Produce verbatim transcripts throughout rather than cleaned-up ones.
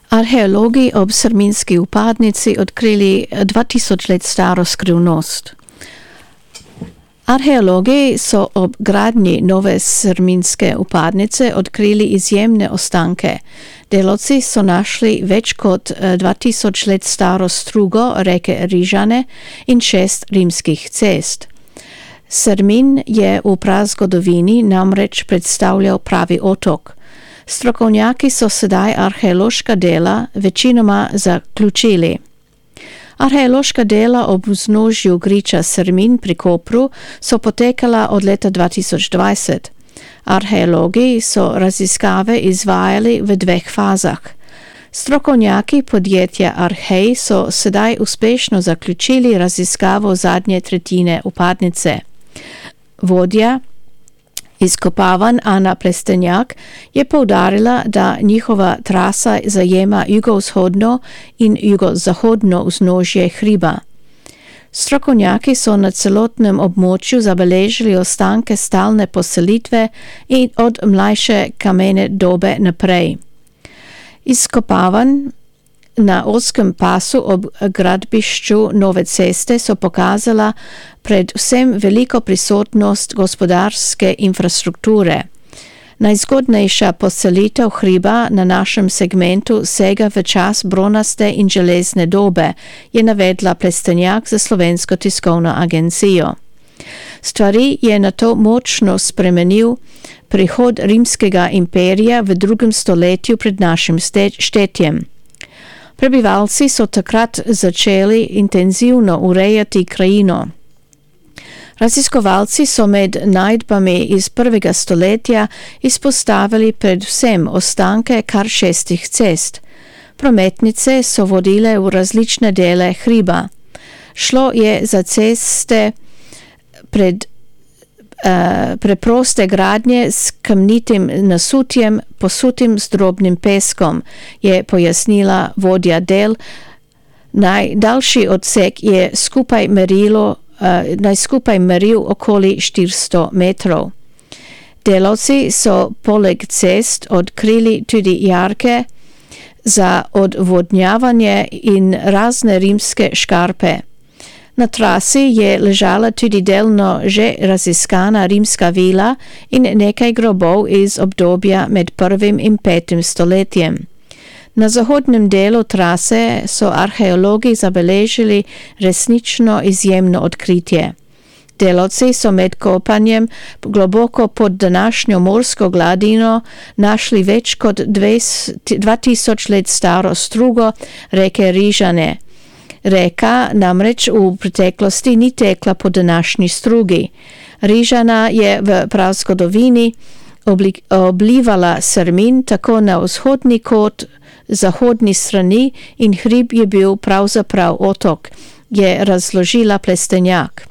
Arheologi ob Srminski upadnici odkrili dva tisoč let staro skrivnost. Arheologi so ob gradnji nove Srminske upadnice odkrili izjemne ostanke. Delavci so našli več kot dva tisoč let staro strugo reke Rižane in šest rimskih cest. Srmin je v prazgodovini namreč predstavljal pravi otok. Strokovnjaki so sedaj arheološka dela večinoma zaključili. Arheološka dela ob vznožju griča Srmin pri Kopru so potekala od leta dva tisoč dvajset. Arheologi so raziskave izvajali v dveh fazah. Strokovnjaki podjetja Arhej so sedaj uspešno zaključili raziskavo zadnje tretjine upadnice. Vodja izkopavanj Ana Plestenjak je poudarila, da njihova trasa zajema jugovzhodno in jugozahodno vznožje hriba. Strokovnjaki so na celotnem območju zabeležili ostanke stalne poselitve in od mlajše kamene dobe naprej. Izkopavanj na ozkem pasu ob gradbišču nove ceste so pokazala predvsem veliko prisotnost gospodarske infrastrukture. Najzgodnejša poselitev hriba na našem segmentu sega v čas bronaste in železne dobe, je navedla Plestenjak za Slovensko tiskovno agencijo. Stvari je nato močno spremenil prihod rimskega imperija v drugem stoletju pred našim štetjem. Prebivalci so takrat začeli intenzivno urejati krajino. Raziskovalci so med najdbami iz prvega stoletja izpostavili predvsem ostanke kar šestih cest. Prometnice so vodile v različne dele hriba. Šlo je za ceste pred Uh, preproste gradnje s kamnitim nasutjem, posutim z drobnim peskom, je pojasnila vodja del. Najdaljši odsek je skupaj merilo, uh, naj skupaj meril okoli štiristo metrov. Delavci so poleg cest odkrili tudi jarke za odvodnjavanje in razne rimske škarpe. Na trasi je ležala tudi delno že raziskana rimska vila in nekaj grobov iz obdobja med prvim in petim stoletjem. Na zahodnem delu trase so arheologi zabeležili resnično izjemno odkritje. Delavci so med kopanjem globoko pod današnjo morsko gladino našli več kot dva tisoč let staro strugo reke Rižane. Reka namreč v preteklosti ni tekla po današnji strugi. Rižana je v prazgodovini oblivala Srmin tako na vzhodni kot zahodni strani in hrib je bil pravzaprav otok, je razložila Plestenjak.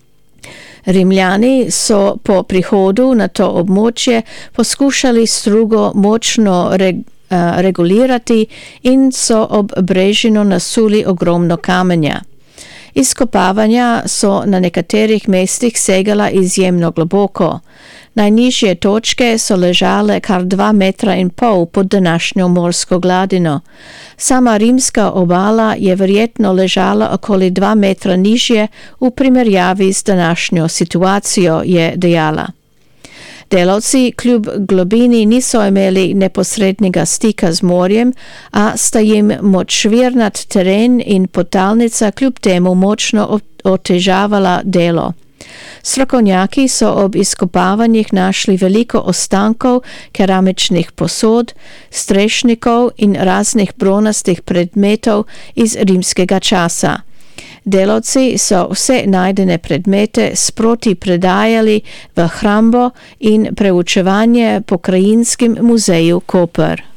Rimljani so po prihodu na to območje poskušali strugo močno regulirati regulirati in so ob brežino nasuli ogromno kamenja. Izkopavanja so na nekaterih mestih segala izjemno globoko. Najnižje točke so ležale kar dva metra in pol pod današnjo morsko gladino. Sama rimska obala je verjetno ležala okoli dva metra nižje v primerjavi z današnjo situacijo, je dejala. Delavci kljub globini niso imeli neposrednega stika z morjem, a sta jim močvirnat teren in podtalnica kljub temu močno otežavala delo. Strokovnjaki so ob izkopavanjih našli veliko ostankov keramičnih posod, strešnikov in raznih bronastih predmetov iz rimskega časa. Delavci so vse najdene predmete sproti predajali v hrambo in preučevanje pokrajinskim muzeju Koper.